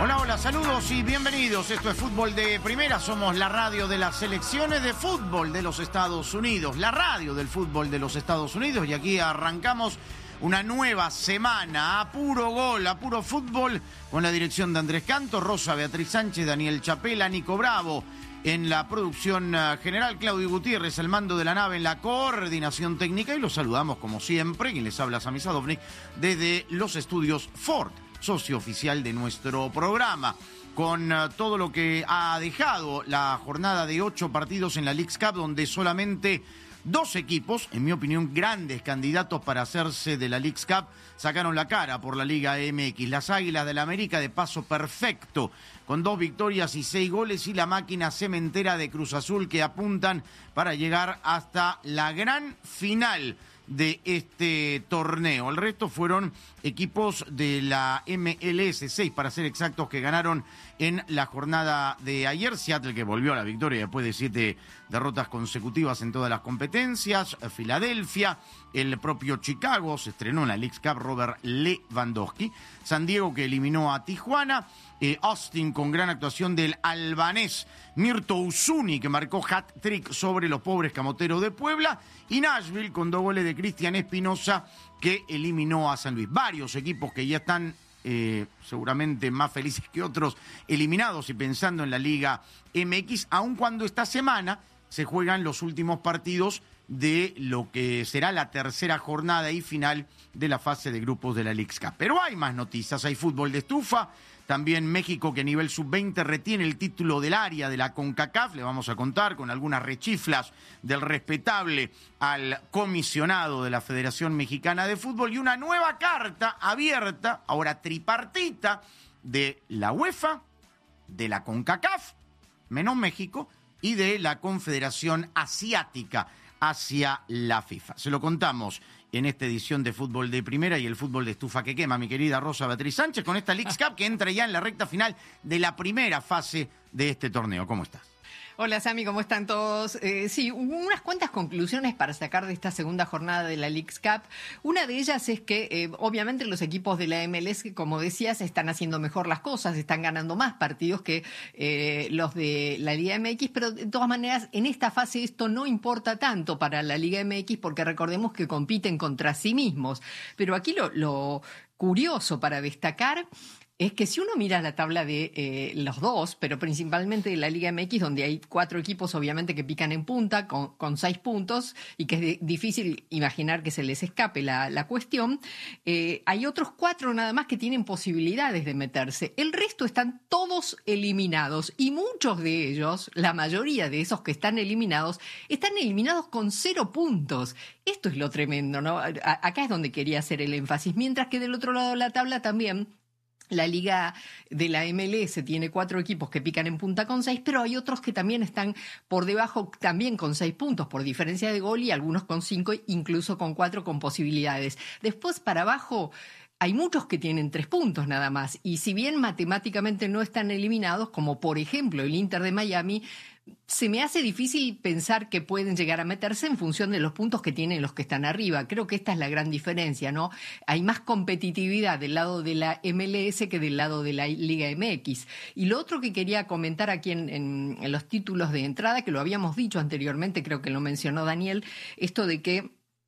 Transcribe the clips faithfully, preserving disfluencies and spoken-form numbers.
Hola, hola, saludos y bienvenidos. Esto es Fútbol de Primera. Somos la radio de las selecciones de fútbol de los Estados Unidos. La radio del fútbol de los Estados Unidos. Y aquí arrancamos una nueva semana a puro gol, a puro fútbol, con la dirección de Andrés Canto, Rosa Beatriz Sánchez, Daniel Chapela, Nico Bravo. En la producción general, Claudio Gutiérrez, el mando de la nave en la coordinación técnica. Y los saludamos como siempre, quien les habla, Sami Sadovnik, desde los estudios Ford, socio oficial de nuestro programa, con uh, todo lo que ha dejado la jornada de ocho partidos en la Leagues Cup, donde solamente dos equipos, en mi opinión, grandes candidatos para hacerse de la Leagues Cup, sacaron la cara por la Liga M X. Las Águilas del América de paso perfecto, con dos victorias y seis goles, y la máquina cementera de Cruz Azul, que apuntan para llegar hasta la gran final de este torneo. El resto fueron equipos de la M L S, seis para ser exactos, que ganaron en la jornada de ayer. Seattle, que volvió a la victoria después de siete derrotas consecutivas en todas las competencias. Filadelfia, el propio Chicago, se estrenó en la Leagues Cup Robert Lewandowski. San Diego, que eliminó a Tijuana. Eh, Austin, con gran actuación del albanés Mirto Uzuni, que marcó hat-trick sobre los pobres camoteros de Puebla. Y Nashville, con dos goles de Cristian Espinosa, que eliminó a San Luis. Varios equipos que ya están eh, seguramente más felices que otros eliminados y pensando en la Liga M X, aun cuando esta semana se juegan los últimos partidos de lo que será la tercera jornada y final de la fase de grupos de la Leagues Cup. Pero hay más noticias, hay fútbol de estufa. También México, que a nivel sub veinte retiene el título del área de la CONCACAF. Le vamos a contar con algunas rechiflas del respetable al comisionado de la Federación Mexicana de Fútbol, y una nueva carta abierta, ahora tripartita, de la UEFA, de la CONCACAF, menos México, y de la Confederación Asiática hacia la FIFA. Se lo contamos en esta edición de Fútbol de Primera y el fútbol de estufa que quema, mi querida Rosa Beatriz Sánchez, con esta Leagues Cup que entra ya en la recta final de la primera fase de este torneo. ¿Cómo estás? Hola, Sami, ¿cómo están todos? Eh, sí, unas cuantas conclusiones para sacar de esta segunda jornada de la Leagues Cup. Una de ellas es que, eh, obviamente, los equipos de la M L S, como decías, están haciendo mejor las cosas, están ganando más partidos que eh, los de la Liga M X, pero de todas maneras, en esta fase esto no importa tanto para la Liga M X, porque recordemos que compiten contra sí mismos. Pero aquí lo, lo curioso para destacar es que si uno mira la tabla de eh, los dos, pero principalmente de la Liga M X, donde hay cuatro equipos obviamente que pican en punta con, con seis puntos y que es de, difícil imaginar que se les escape la, la cuestión, eh, hay otros cuatro nada más que tienen posibilidades de meterse. El resto están todos eliminados y muchos de ellos, la mayoría de esos que están eliminados, están eliminados con cero puntos. Esto es lo tremendo, ¿no? A, acá es donde quería hacer el énfasis. Mientras que del otro lado de la tabla también la Liga de la M L S tiene cuatro equipos que pican en punta con seis, pero hay otros que también están por debajo, también con seis puntos por diferencia de gol, y algunos con cinco, incluso con cuatro con posibilidades. Después para abajo hay muchos que tienen tres puntos nada más, y si bien matemáticamente no están eliminados, como por ejemplo el Inter de Miami, se me hace difícil pensar que pueden llegar a meterse en función de los puntos que tienen los que están arriba. Creo que esta es la gran diferencia, ¿no? Hay más competitividad del lado de la M L S que del lado de la Liga M X. Y lo otro que quería comentar aquí en, en, en los títulos de entrada, que lo habíamos dicho anteriormente, creo que lo mencionó Daniel, esto de que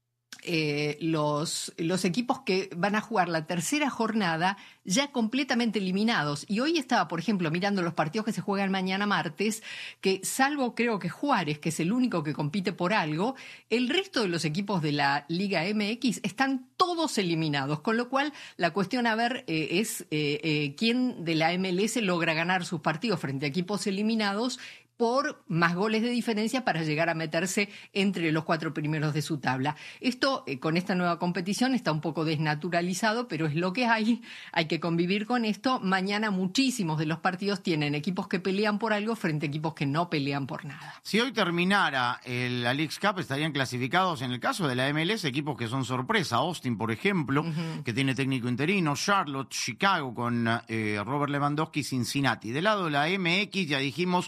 Eh, los, los equipos que van a jugar la tercera jornada ya completamente eliminados. Y hoy estaba, por ejemplo, mirando los partidos que se juegan mañana martes, que salvo creo que Juárez, que es el único que compite por algo, el resto de los equipos de la Liga M X están todos eliminados, con lo cual la cuestión a ver eh, es eh, eh, quién de la M L S logra ganar sus partidos frente a equipos eliminados por más goles de diferencia para llegar a meterse entre los cuatro primeros de su tabla. Esto, eh, con esta nueva competición, está un poco desnaturalizado, pero es lo que hay. Hay que convivir con esto. Mañana muchísimos de los partidos tienen equipos que pelean por algo frente a equipos que no pelean por nada. Si hoy terminara el, la Leagues Cup, estarían clasificados, en el caso de la M L S, equipos que son sorpresa. Austin, por ejemplo, uh-huh. que tiene técnico interino. Charlotte, Chicago, con eh, Robert Lewandowski, Cincinnati. Del lado de la M X, ya dijimos,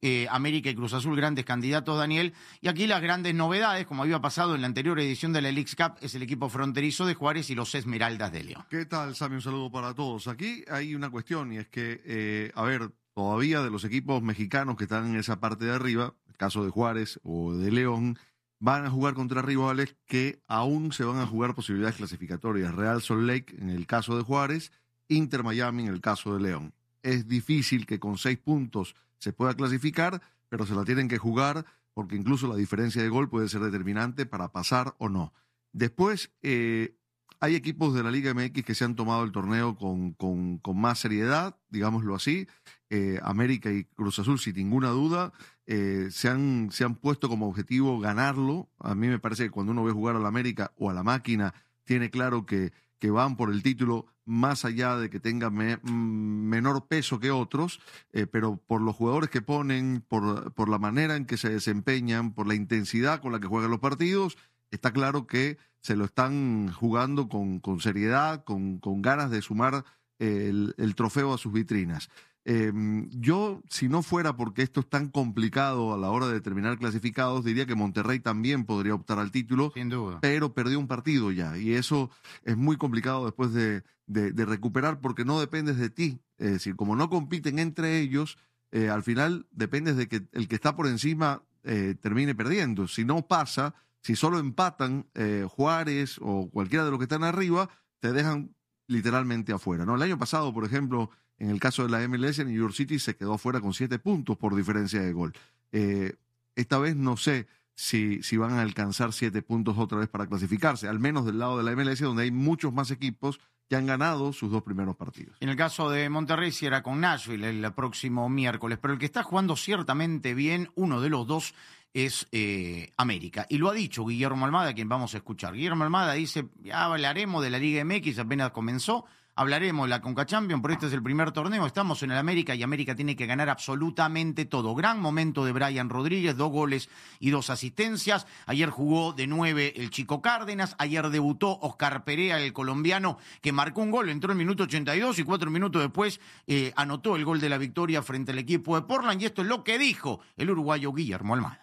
Eh, América y Cruz Azul, grandes candidatos, Daniel. Y aquí las grandes novedades, como había pasado en la anterior edición de la Leagues Cup, es el equipo fronterizo de Juárez y los Esmeraldas de León. ¿Qué tal, Sammy? Un saludo para todos. Aquí hay una cuestión y es que, eh, a ver, todavía de los equipos mexicanos que están en esa parte de arriba, el caso de Juárez o de León, van a jugar contra rivales que aún se van a jugar posibilidades clasificatorias. Real Salt Lake en el caso de Juárez, Inter Miami en el caso de León. Es difícil que con seis puntos se pueda clasificar, pero se la tienen que jugar porque incluso la diferencia de gol puede ser determinante para pasar o no. Después, eh, hay equipos de la Liga M X que se han tomado el torneo con, con, con más seriedad, digámoslo así. Eh, América y Cruz Azul, sin ninguna duda, eh, se, han, se han puesto como objetivo ganarlo. A mí me parece que cuando uno ve jugar a la América o a la máquina, tiene claro que, que van por el título más allá de que tenga me, menor peso que otros, eh, pero por los jugadores que ponen, por, por la manera en que se desempeñan, por la intensidad con la que juegan los partidos, está claro que se lo están jugando con, con seriedad, con, con ganas de sumar eh, el, el trofeo a sus vitrinas. Eh, yo, si no fuera porque esto es tan complicado a la hora de determinar clasificados, diría que Monterrey también podría optar al título, sin duda, pero perdió un partido ya, y eso es muy complicado después de, de, de recuperar porque no dependes de ti. Es decir, como no compiten entre ellos, eh, al final dependes de que el que está por encima eh, termine perdiendo. Si no pasa, si solo empatan eh, Juárez o cualquiera de los que están arriba, te dejan literalmente afuera, ¿no? El año pasado, por ejemplo, en el caso de la M L S, New York City se quedó afuera con siete puntos por diferencia de gol. Eh, esta vez no sé si, si van a alcanzar siete puntos otra vez para clasificarse, al menos del lado de la M L S, donde hay muchos más equipos que han ganado sus dos primeros partidos. En el caso de Monterrey, si era con Nashville el próximo miércoles, pero el que está jugando ciertamente bien, uno de los dos, es eh, América. Y lo ha dicho Guillermo Almada, a quien vamos a escuchar. Guillermo Almada dice, ya hablaremos de la Liga M X, apenas comenzó, hablaremos de la Conca Champions, pero este es el primer torneo, estamos en el América y América tiene que ganar absolutamente todo. Gran momento de Brian Rodríguez, dos goles y dos asistencias. Ayer jugó de nueve el Chico Cárdenas, ayer debutó Oscar Perea, el colombiano, que marcó un gol, entró en el minuto ochenta y dos y cuatro minutos después eh, anotó el gol de la victoria frente al equipo de Portland, y esto es lo que dijo el uruguayo Guillermo Almada.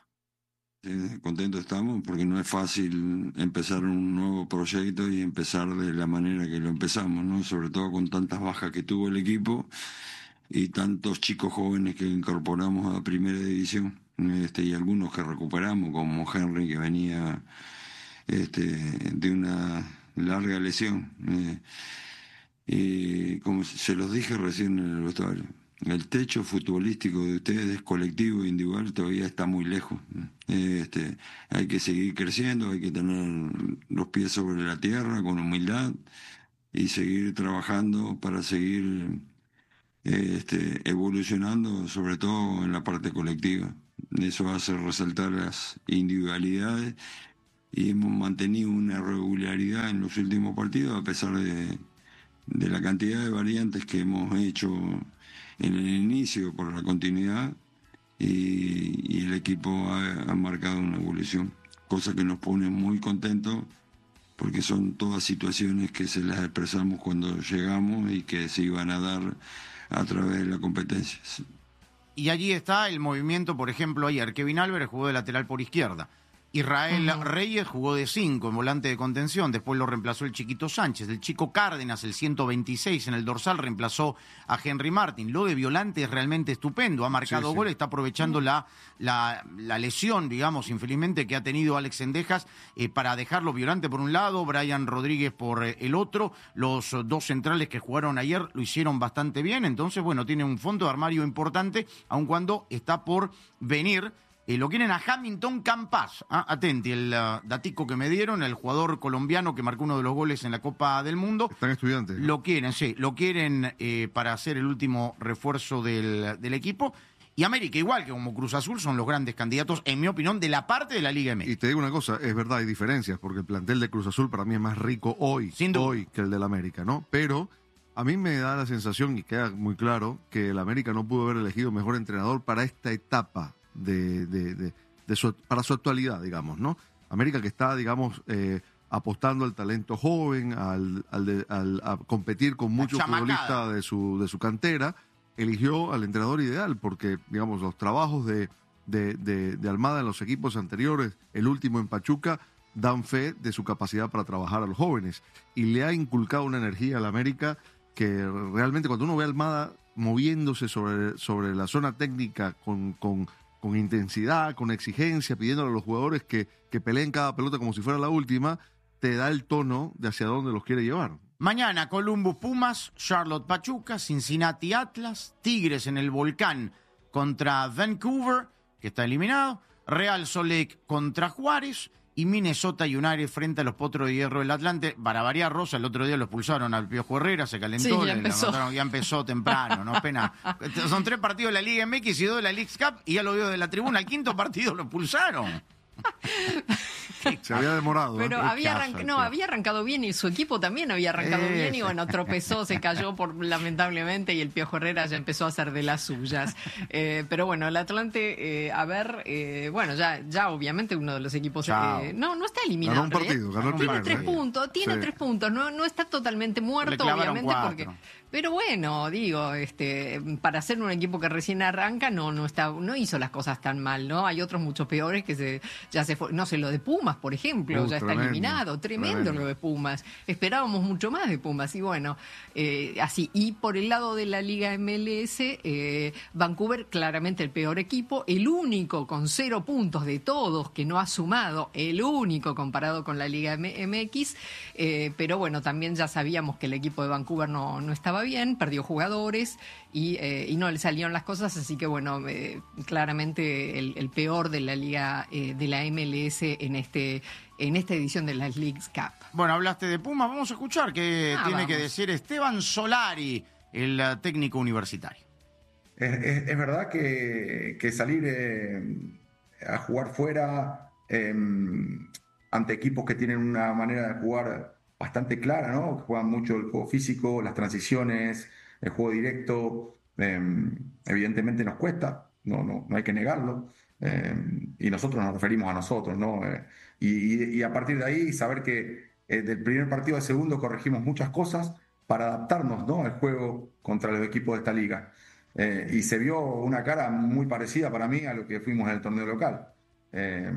Eh, contentos estamos porque no es fácil empezar un nuevo proyecto y empezar de la manera que lo empezamos, ¿no? Sobre todo con tantas bajas que tuvo el equipo y tantos chicos jóvenes que incorporamos a primera división, este, y algunos que recuperamos, como Henry, que venía este, de una larga lesión. Eh, y como se los dije recién en el vestuario, el techo futbolístico de ustedes, colectivo e individual, todavía está muy lejos. Este, hay que seguir creciendo, hay que tener los pies sobre la tierra con humildad y seguir trabajando para seguir este, evolucionando, sobre todo en la parte colectiva. Eso hace resaltar las individualidades y hemos mantenido una regularidad en los últimos partidos a pesar de, de la cantidad de variantes que hemos hecho en el inicio por la continuidad, y, y el equipo ha, ha marcado una evolución, cosa que nos pone muy contentos porque son todas situaciones que se las expresamos cuando llegamos y que se iban a dar a través de la competencia. Y allí está el movimiento, por ejemplo, ayer Kevin Álvarez jugó de lateral por izquierda. Israel uh-huh. Reyes jugó de cinco en volante de contención, después lo reemplazó el Chiquito Sánchez. El Chico Cárdenas, el ciento veintiséis en el dorsal, reemplazó a Henry Martin. Lo de Violante es realmente estupendo, ha marcado sí, goles, sí. está aprovechando uh-huh. la, la, la lesión, digamos, infelizmente, que ha tenido Alex Cendejas eh, para dejarlo Violante por un lado, Brian Rodríguez por eh, el otro. Los dos centrales que jugaron ayer lo hicieron bastante bien, entonces, bueno, tiene un fondo de armario importante, aun cuando está por venir. Eh, lo quieren a Hamilton Campas, ¿ah? Atenti, el uh, datico que me dieron, el jugador colombiano que marcó uno de los goles en la Copa del Mundo. Están estudiantes, ¿no? Lo quieren, sí, lo quieren eh, para hacer el último refuerzo del, del equipo. Y América, igual que como Cruz Azul, son los grandes candidatos, en mi opinión, de la parte de la Liga M X. Y te digo una cosa, es verdad, hay diferencias, porque el plantel de Cruz Azul para mí es más rico hoy, Sin duda. hoy que el del América, ¿no? Pero a mí me da la sensación, y queda muy claro, que el América no pudo haber elegido mejor entrenador para esta etapa de... de, de De su, para su actualidad, digamos, ¿no? América que está, digamos, eh, apostando al talento joven, al, al, de, al a competir con muchos futbolistas de su, de su cantera, eligió al entrenador ideal, porque, digamos, los trabajos de, de, de, de Almada en los equipos anteriores, el último en Pachuca, dan fe de su capacidad para trabajar a los jóvenes. Y le ha inculcado una energía a la América que realmente cuando uno ve a Almada moviéndose sobre, sobre la zona técnica con, con, con intensidad, con exigencia, pidiéndole a los jugadores que, que peleen cada pelota como si fuera la última, te da el tono de hacia dónde los quiere llevar. Mañana Columbus Pumas, Charlotte Pachuca, Cincinnati Atlas, Tigres en el Volcán contra Vancouver, que está eliminado, Real Salt Lake contra Juárez y Minnesota United frente a los Potros de Hierro del Atlante. Para variar, Rosa, el otro día lo expulsaron al Piojo Herrera, se calentó. Sí, ya le empezó. levantaron, ya empezó temprano, no pena. Son tres partidos de la Liga M X y dos de la Leagues Cup y ya lo vio de la tribuna. El quinto partido lo expulsaron. Se había demorado. Pero ¿eh? había, casa, arranca- no, che. había arrancado bien y su equipo también había arrancado Ese. bien y bueno, tropezó, se cayó por lamentablemente y el Piojo Herrera ya empezó a hacer de las suyas. Eh, pero bueno, el Atlante, eh, a ver, eh, bueno, ya, ya obviamente uno de los equipos... Chao. eh, no, no está eliminado. Ganó un en realidad. partido, ganó el Tiene primero, tres ¿eh? puntos, tiene Sí. tres puntos, no, no está totalmente muerto, Le clavaron obviamente, cuatro. porque... Pero bueno, digo, este, para ser un equipo que recién arranca, no, no está, no hizo las cosas tan mal, ¿no? Hay otros muchos peores que se, ya se fue, no sé, lo de Pumas, por ejemplo, Uh, ya está tremendo, eliminado, tremendo, tremendo. lo de Pumas. Esperábamos mucho más de Pumas, y bueno, eh, así. Y por el lado de la Liga M L S, eh, Vancouver, claramente el peor equipo, el único con cero puntos de todos que no ha sumado, el único comparado con la Liga M X, eh, pero bueno, también ya sabíamos que el equipo de Vancouver no, no estaba bien, perdió jugadores y, eh, y no le salieron las cosas, así que bueno, eh, claramente el, el peor de la Liga eh, de la M L S en este en esta edición de las Leagues Cup. Bueno, hablaste de Pumas, vamos a escuchar qué Ah, tiene vamos. que decir Esteban Solari, el eh, técnico universitario. Es, es- es verdad que, que salir eh, a jugar fuera eh, ante equipos que tienen una manera de jugar bastante clara, ¿no? Que juegan mucho el juego físico, las transiciones, el juego directo, eh, evidentemente nos cuesta, no, no, no hay que negarlo. eh, y nosotros nos referimos a nosotros, ¿no? Eh, y, y- y a partir de ahí saber que eh, del primer partido al segundo corregimos muchas cosas para adaptarnos, ¿no? al juego contra los equipos de esta liga. Eh, y se vio una cara muy parecida para mí a lo que fuimos en el torneo local. Eh,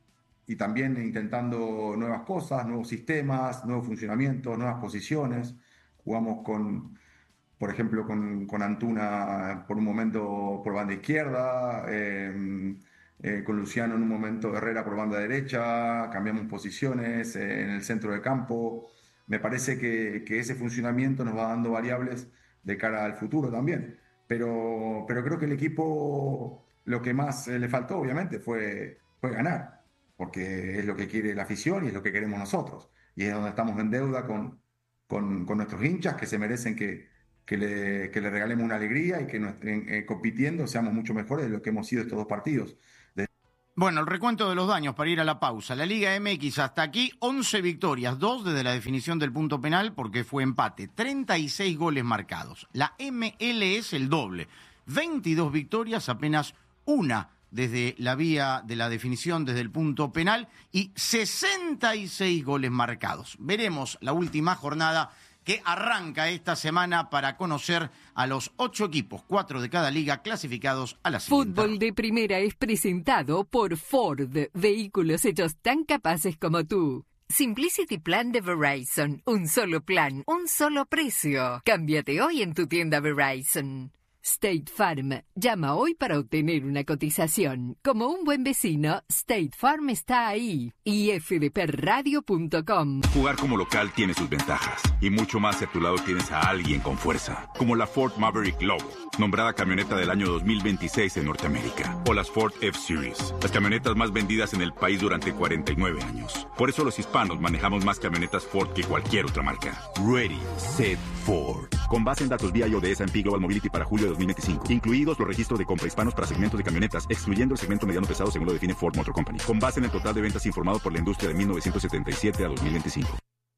y también intentando nuevas cosas, nuevos sistemas, nuevos funcionamientos, nuevas posiciones. Jugamos con, por ejemplo, con, con Antuna por un momento por banda izquierda, eh, eh, con Luciano en un momento Herrera por banda derecha, cambiamos posiciones eh, en el centro del campo. Me parece que, que ese funcionamiento nos va dando variables de cara al futuro también. Pero, pero creo que el equipo lo que más eh, le faltó, obviamente, fue, fue ganar, porque es lo que quiere la afición y es lo que queremos nosotros. Y es donde estamos en deuda con, con, con nuestros hinchas que se merecen que, que, le, que le regalemos una alegría y que nos- en- eh, compitiendo seamos mucho mejores de lo que hemos sido estos dos partidos. Bueno, el recuento de los daños para ir a la pausa. La Liga M X hasta aquí, once victorias, dos desde la definición del punto penal porque fue empate, treinta y seis goles marcados. La M L S el doble, veintidós victorias, apenas una desde la vía de la definición desde el punto penal y sesenta y seis goles marcados. Veremos la última jornada que arranca esta semana para conocer a los ocho equipos, cuatro de cada liga, clasificados a la siguiente Fútbol de Primera es presentado por Ford, vehículos hechos tan capaces como tú. Simplicity Plan de Verizon, un solo plan, un solo precio. Cámbiate hoy en tu tienda Verizon. State Farm, llama hoy para obtener una cotización. Como un buen vecino, State Farm está ahí. y f d p radio punto com. Jugar como local tiene sus ventajas. Y mucho más si a tu lado tienes a alguien con fuerza. Como la Ford Maverick Lobo, nombrada camioneta del año dos mil veintiséis en Norteamérica. O las Ford F-Series, las camionetas más vendidas en el país durante cuarenta y nueve años. Por eso los hispanos manejamos más camionetas Ford que cualquier otra marca. Ready, Set, Ford. Con base en datos V I O de S and P Global Mobility para julio de dos mil veinticinco. Incluidos los registros de compra hispanos para segmentos de camionetas, excluyendo el segmento mediano pesado según lo define Ford Motor Company. Con base en el total de ventas informado por la industria de mil novecientos setenta y siete a dos mil veinticinco.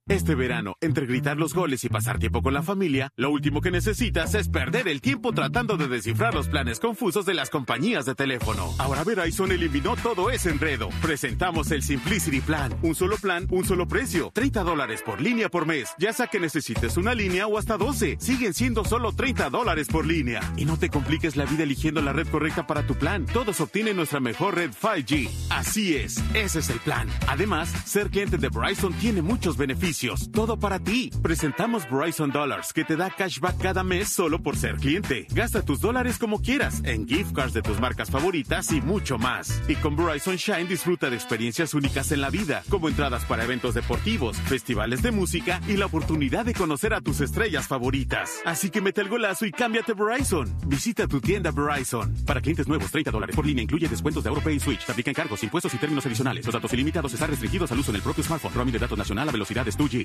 Este verano, entre gritar los goles y pasar tiempo con la familia, lo último que necesitas es perder el tiempo tratando de descifrar los planes confusos de las compañías de teléfono. Ahora Verizon eliminó todo ese enredo. Presentamos el Simplicity Plan. Un solo plan, un solo precio. treinta dólares por línea por mes. Ya sea que necesites una línea o hasta doce. Siguen siendo solo treinta dólares por línea. Y no te compliques la vida eligiendo la red correcta para tu plan. Todos obtienen nuestra mejor red cinco G. Así es, ese es el plan. Además, ser cliente de Verizon tiene muchos beneficios. Todo para ti. Presentamos Verizon Dollars, que te da cashback cada mes solo por ser cliente. Gasta tus dólares como quieras, en gift cards de tus marcas favoritas y mucho más. Y con Verizon Shine disfruta de experiencias únicas en la vida, como entradas para eventos deportivos, festivales de música y la oportunidad de conocer a tus estrellas favoritas. Así que mete el golazo y cámbiate a Verizon. Visita tu tienda Verizon. Para clientes nuevos, treinta dólares por línea incluye descuentos de AutoPay y Switch. Te aplican cargos, impuestos y términos adicionales. Los datos ilimitados están restringidos al uso en el propio smartphone. Roaming de datos nacional a velocidades dos G.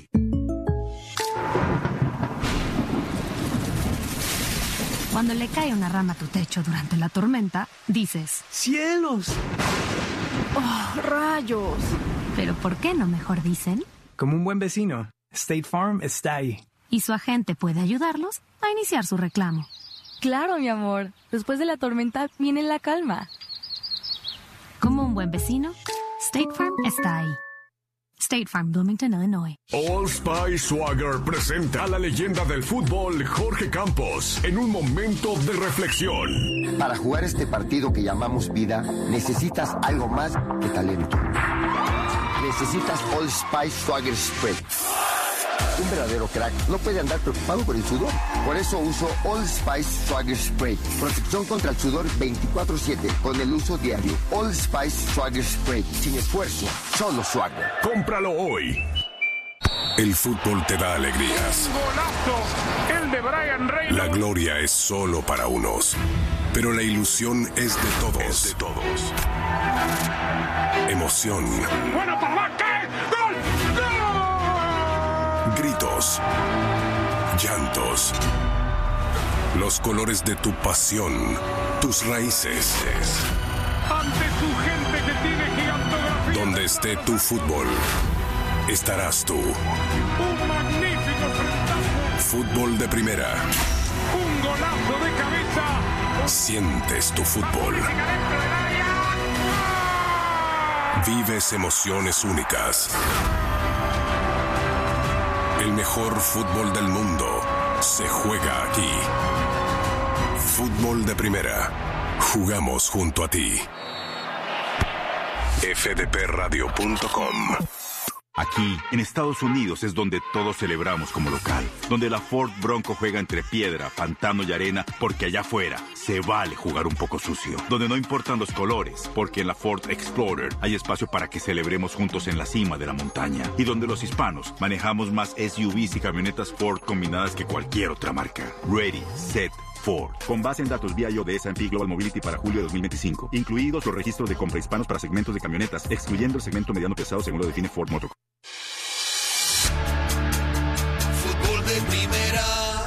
Cuando le cae una rama a tu techo durante la tormenta, dices: ¡cielos! ¡Oh, rayos! Pero ¿por qué no mejor dicen? Como un buen vecino, State Farm está ahí. Y su agente puede ayudarlos a iniciar su reclamo. Claro, mi amor. Después de la tormenta viene la calma. Como un buen vecino, State Farm está ahí. State Farm, Bloomington, Illinois. Old Spice Swagger presenta a la leyenda del fútbol, Jorge Campos, en un momento de reflexión. Para jugar este partido que llamamos vida, necesitas algo más que talento. Necesitas Old Spice Swagger Spread. Un verdadero crack no puede andar preocupado por el sudor. Por eso uso Old Spice Swagger Spray. Protección contra el sudor veinticuatro siete con el uso diario. Old Spice Swagger Spray. Sin esfuerzo, solo Swagger. Cómpralo hoy. El fútbol te da alegrías. ¡Golazo! El de Brian Reynolds. La gloria es solo para unos, pero la ilusión es de todos. Es de todos. Emoción. ¡Bueno, papá! ¿Qué? ¡Gol! Gritos, llantos, los colores de tu pasión, tus raíces. Ante tu gente que tiene gigantografía. Donde esté tu fútbol, estarás tú. Un magnífico frentazo. Fútbol de primera. Un golazo de cabeza. Sientes tu fútbol. Vives emociones únicas. El mejor fútbol del mundo se juega aquí. Fútbol de primera. Jugamos junto a ti. F D P radio punto com. Aquí, en Estados Unidos, es donde todos celebramos como local. Donde la Ford Bronco juega entre piedra, pantano y arena, porque allá afuera se vale jugar un poco sucio. Donde no importan los colores, porque en la Ford Explorer hay espacio para que celebremos juntos en la cima de la montaña. Y donde los hispanos manejamos más S U Vs y camionetas Ford combinadas que cualquier otra marca. Ready, set, Ford. Con base en datos V I O de S and P Global Mobility para julio de dos mil veinticinco. Incluidos los registros de compra hispanos para segmentos de camionetas, excluyendo el segmento mediano pesado según lo define Ford Motor. Fútbol de primera.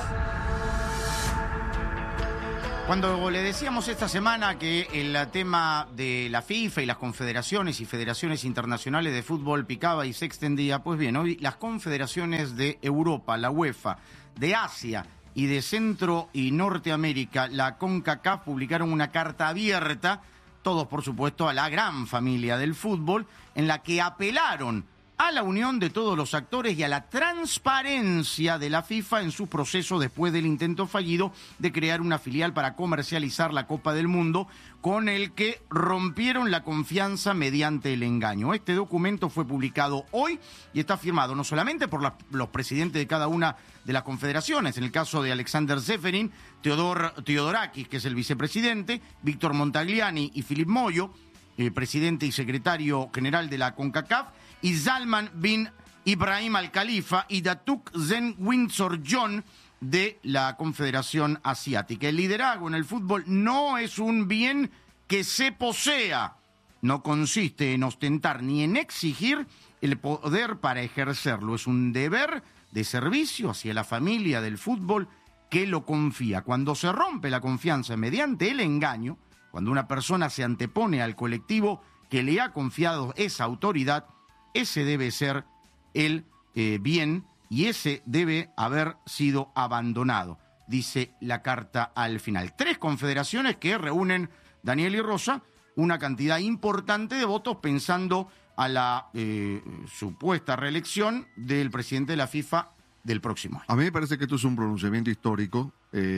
Cuando le decíamos esta semana que el tema de la FIFA y las confederaciones y federaciones internacionales de fútbol picaba y se extendía, pues bien, hoy las confederaciones de Europa, la UEFA, de Asia y de Centro y Norteamérica, la CONCACAF, publicaron una carta abierta, todos por supuesto a la gran familia del fútbol, en la que apelaron a la unión de todos los actores y a la transparencia de la FIFA en su proceso después del intento fallido de crear una filial para comercializar la Copa del Mundo, con el que rompieron la confianza mediante el engaño. Este documento fue publicado hoy y está firmado no solamente por la, los presidentes de cada una de las confederaciones, en el caso de Alexander Zeferin, Teodor Teodorakis, que es el vicepresidente, Víctor Montagliani y Philip Moyo, eh, presidente y secretario general de la CONCACAF, y Salman bin Ibrahim Al Khalifa y Datuk Zen Windsor John de la Confederación Asiática. El liderazgo en el fútbol no es un bien que se posea, no consiste en ostentar ni en exigir el poder para ejercerlo, es un deber de servicio hacia la familia del fútbol que lo confía. Cuando se rompe la confianza mediante el engaño, cuando una persona se antepone al colectivo que le ha confiado esa autoridad, ese debe ser el eh, bien y ese debe haber sido abandonado, dice la carta al final. Tres confederaciones que reúnen, Daniel y Rosa, una cantidad importante de votos pensando a la eh, supuesta reelección del presidente de la FIFA del próximo año. A mí me parece que esto es un pronunciamiento histórico,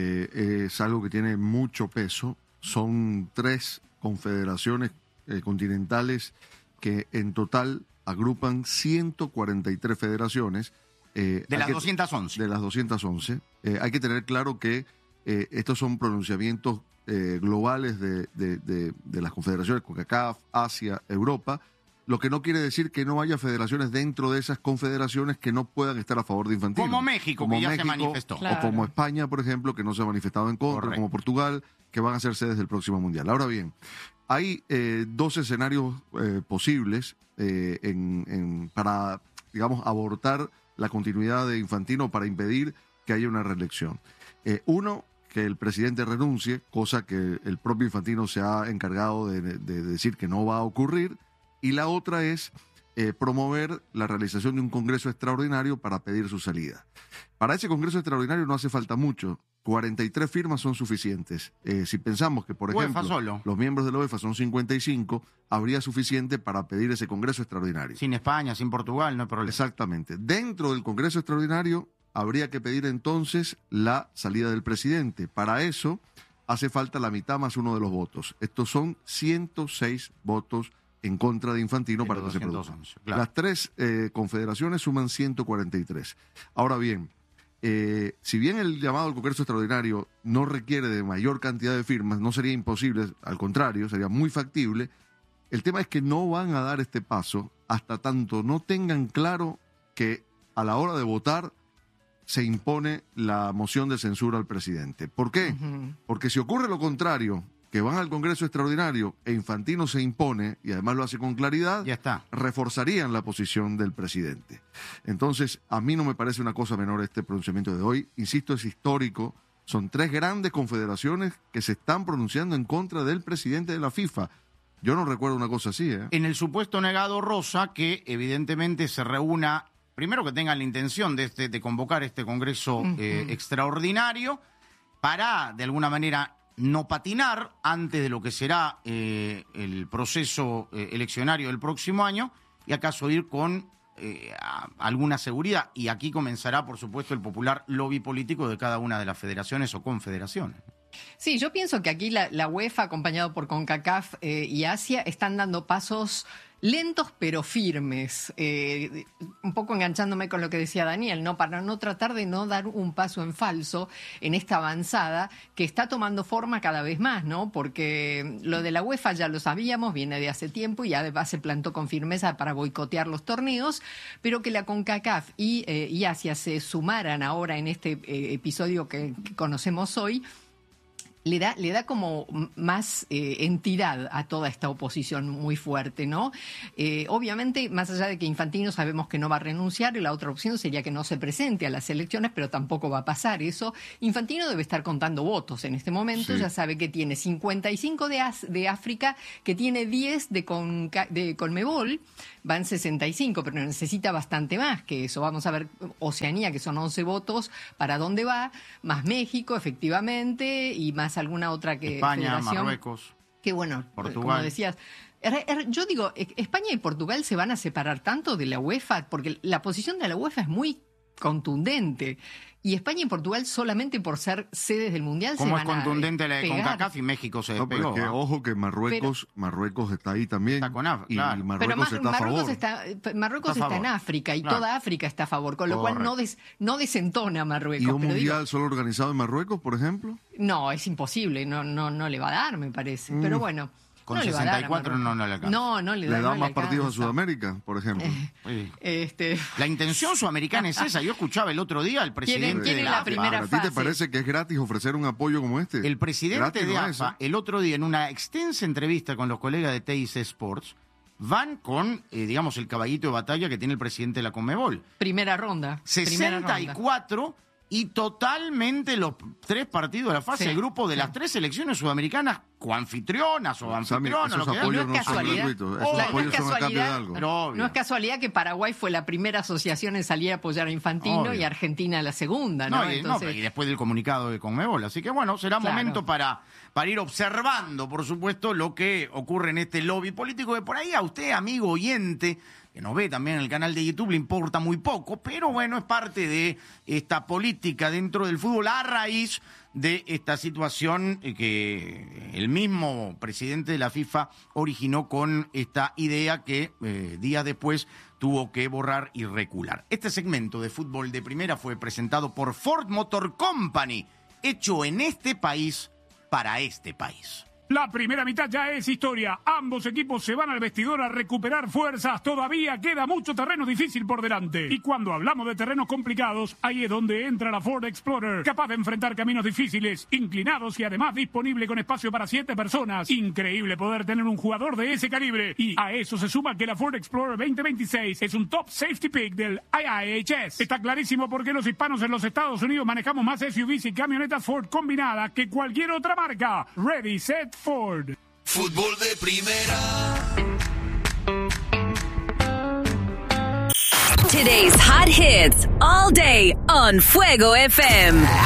eh, es algo que tiene mucho peso. Son tres confederaciones eh, continentales que en total agrupan ciento cuarenta y tres federaciones. Eh, de las que, doscientas once. De las doscientas once. Eh, hay que tener claro que eh, estos son pronunciamientos eh, globales de, de, de, de las confederaciones CONCACAF, Asia, Europa, lo que no quiere decir que no haya federaciones dentro de esas confederaciones que no puedan estar a favor de Infantino. Como México, como que ya México, se manifestó. Claro. O como España, por ejemplo, que no se ha manifestado en contra, Correcto. Como Portugal, que van a ser sedes del próximo Mundial. Ahora bien, hay eh, dos escenarios eh, posibles eh, en, en, para, digamos, abortar la continuidad de Infantino, para impedir que haya una reelección. Eh, uno, que el presidente renuncie, cosa que el propio Infantino se ha encargado de, de decir que no va a ocurrir. Y la otra es eh, promover la realización de un congreso extraordinario para pedir su salida. Para ese congreso extraordinario no hace falta mucho. cuarenta y tres firmas son suficientes. Eh, si pensamos que, por ejemplo, solo. los miembros de la UEFA son cincuenta y cinco, habría suficiente para pedir ese congreso extraordinario. Sin España, sin Portugal, no hay problema. Exactamente. Dentro del congreso extraordinario habría que pedir entonces la salida del presidente. Para eso hace falta la mitad más uno de los votos. Estos son ciento seis votos en contra de Infantino para que se produzca. Claro. Las tres eh, confederaciones suman ciento cuarenta y tres. Ahora bien, eh, si bien el llamado al Congreso Extraordinario no requiere de mayor cantidad de firmas, no sería imposible, al contrario, sería muy factible, el tema es que no van a dar este paso hasta tanto no tengan claro que a la hora de votar se impone la moción de censura al presidente. ¿Por qué? Uh-huh. Porque si ocurre lo contrario, que van al Congreso Extraordinario e Infantino se impone, y además lo hace con claridad, ya está. Reforzarían la posición del presidente. Entonces, a mí no me parece una cosa menor este pronunciamiento de hoy. Insisto, es histórico. Son tres grandes confederaciones que se están pronunciando en contra del presidente de la FIFA. Yo no recuerdo una cosa así, ¿eh? En el supuesto negado, Rosa, que evidentemente se reúna, primero que tengan la intención de, este, de convocar este Congreso uh-huh. eh, extraordinario para, de alguna manera, no patinar antes de lo que será eh, el proceso eh, eleccionario del próximo año y acaso ir con eh, alguna seguridad. Y aquí comenzará, por supuesto, el popular lobby político de cada una de las federaciones o confederaciones. Sí, yo pienso que aquí la, la UEFA, acompañado por CONCACAF eh, y Asia, están dando pasos lentos pero firmes, eh, un poco enganchándome con lo que decía Daniel, ¿no? Para no tratar de no dar un paso en falso en esta avanzada que está tomando forma cada vez más, ¿no? Porque lo de la UEFA ya lo sabíamos, viene de hace tiempo y además se plantó con firmeza para boicotear los torneos, pero que la CONCACAF y, eh, y Asia se sumaran ahora en este eh, episodio que, que conocemos hoy, Le da, le da como más eh, entidad a toda esta oposición muy fuerte, ¿no? Eh, obviamente, más allá de que Infantino sabemos que no va a renunciar, y la otra opción sería que no se presente a las elecciones, pero tampoco va a pasar eso. Infantino debe estar contando votos en este momento, sí. Ya sabe que tiene cincuenta y cinco de, As, de África, que tiene diez de, Conca, de Conmebol, van sesenta y cinco, pero necesita bastante más que eso. Vamos a ver Oceanía, que son once votos, para dónde va, más México, efectivamente, y más alguna otra que España, Marruecos, que bueno, Portugal. Como decías, yo digo, España y Portugal se van a separar tanto de la UEFA porque la posición de la UEFA es muy contundente y España y Portugal solamente por ser sedes del Mundial se van a ¿Cómo es contundente la de pegar? CONCACAF y México se despegó? No, pero es que, ojo que Marruecos, pero, Marruecos está ahí también. Está con África, claro. Y Marruecos pero está Marruecos a favor. Está, Marruecos está, está en África y claro. Toda África está a favor, con lo Correcto. cual no, des, no desentona Marruecos. ¿Y un pero Mundial digo, solo organizado en Marruecos, por ejemplo? No, es imposible, no, no, no le va a dar, me parece. Mm. Pero bueno. Con no sesenta y cuatro no, no le alcanza. No, no le da. Le da no más le partidos a Sudamérica, por ejemplo. Eh, este... La intención sudamericana es esa. Yo escuchaba el otro día al presidente ¿Quién es de la primera ¿A ti te parece que es gratis ofrecer un apoyo como este? El presidente de A F A, el otro día, en una extensa entrevista con los colegas de T I C Sports, van con, eh, digamos, el caballito de batalla que tiene el presidente de la Conmebol. Primera ronda. sesenta y cuatro y totalmente los tres partidos de la fase sí, de grupo de sí. las tres selecciones sudamericanas coanfitrionas o Sammy, anfitrionas. esos lo que apoyos no es no son casualidad. gratuitos. Oh, Esos no es apoyos son a cambio de casualidad. algo. Pero obvio. No es casualidad que Paraguay fue la primera asociación en salir a apoyar a Infantino Obvio. y Argentina la segunda, ¿no? No, y, Entonces, no, y después del comunicado de Conmebol. Así que bueno, será Claro. momento para, para ir observando, por supuesto, lo que ocurre en este lobby político, que por ahí a usted, amigo oyente, que nos ve también en el canal de YouTube, le importa muy poco, pero bueno, es parte de esta política dentro del fútbol a raíz de esta situación que el mismo presidente de la FIFA originó con esta idea que eh, días después tuvo que borrar y recular. Este segmento de Fútbol de Primera fue presentado por Ford Motor Company, hecho en este país para este país. La primera mitad ya es historia. Ambos equipos se van al vestidor a recuperar fuerzas. Todavía queda mucho terreno difícil por delante. Y cuando hablamos de terrenos complicados, ahí es donde entra la Ford Explorer, capaz de enfrentar caminos difíciles, inclinados y además disponible con espacio para siete personas. Increíble poder tener un jugador de ese calibre. Y a eso se suma que la Ford Explorer veinte veintiséis es un top safety pick del I I H S. Está clarísimo por qué los hispanos en los Estados Unidos manejamos más S U Vs y camionetas Ford combinadas que cualquier otra marca. Ready, set, Ford. Fútbol de Primera. Today's hot hits all day on Fuego F M.